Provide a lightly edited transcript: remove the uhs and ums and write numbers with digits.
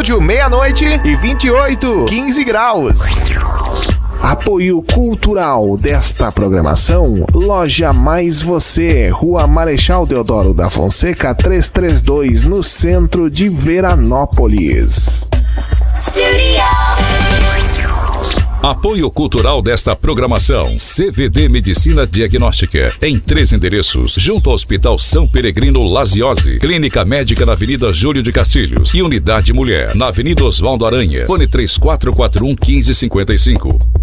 Estúdio, meia-noite e 28, 15 graus. Apoio cultural desta programação, Loja Mais Você, Rua Marechal Deodoro da Fonseca 332, no centro de Veranópolis. Apoio cultural desta programação, CVD Medicina Diagnóstica, em 3 endereços, junto ao Hospital São Peregrino Laziose, Clínica Médica na Avenida Júlio de Castilhos e Unidade Mulher, na Avenida Osvaldo Aranha, fone 3441 1555.